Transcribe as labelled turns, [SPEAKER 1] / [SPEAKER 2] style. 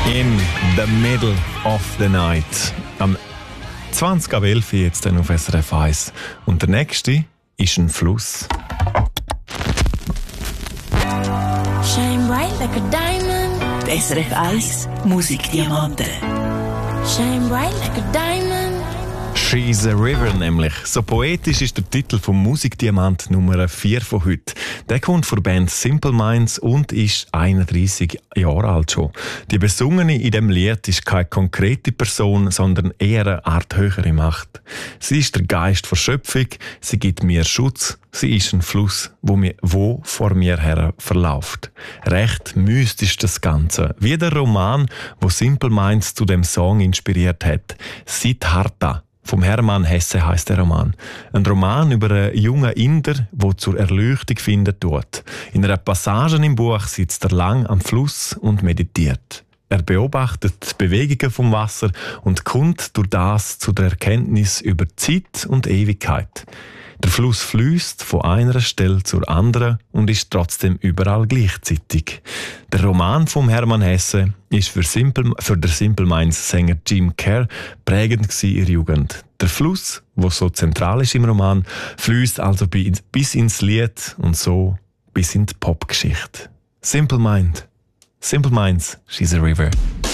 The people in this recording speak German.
[SPEAKER 1] In the middle of the night. Am 20 ab 11 jetzt dann auf SRF 1. Und der nächste ist ein Fluss.
[SPEAKER 2] Shine bright like a diamond.
[SPEAKER 3] Die SRF 1 Musikdiamanten.
[SPEAKER 2] Shine bright like a diamond.
[SPEAKER 1] She's a River nämlich. So poetisch ist der Titel vom Musikdiamant Nummer 4 von heute. Der kommt von der Band Simple Minds und ist 31 Jahre alt schon. Die Besungene in dem Lied ist keine konkrete Person, sondern eher eine Art höhere Macht. Sie ist der Geist der Schöpfung, sie gibt mir Schutz, sie ist ein Fluss, wo vor mir her verläuft. Recht mystisch das Ganze. Wie der Roman, wo Simple Minds zu dem Song inspiriert hat. Siddhartha. Vom Hermann Hesse heisst der Roman. Ein Roman über einen jungen Inder, der zur Erleuchtung finden tut. In einer Passage im Buch sitzt er lang am Fluss und meditiert. Er beobachtet die Bewegungen vom Wasser und kommt durch das zu der Erkenntnis über Zeit und Ewigkeit. Der Fluss fließt von einer Stelle zur anderen und ist trotzdem überall gleichzeitig. Der Roman von Hermann Hesse ist für den Simple Minds Sänger Jim Kerr prägend in der Jugend. Der Fluss, der so zentral ist im Roman, fließt also bis ins Lied und so bis in die Popgeschichte. Simple Minds, She's a River.